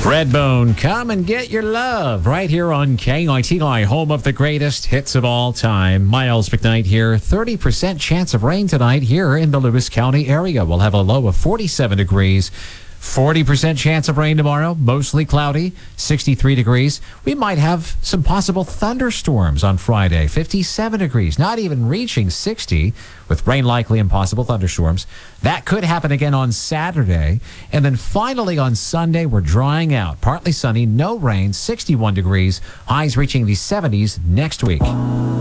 Redbone, come and get your love right here on KITI, home of the greatest hits of all time. Miles McKnight here. 30% chance of rain tonight here in the Lewis County area. We'll have a low of 47 degrees. 40% chance of rain tomorrow, mostly cloudy, 63 degrees. We might have some possible thunderstorms on Friday, 57 degrees, not even reaching 60, with rain likely and possible thunderstorms. That could happen again on Saturday. And then finally on Sunday, we're drying out. Partly sunny, no rain, 61 degrees, highs reaching the 70s next week.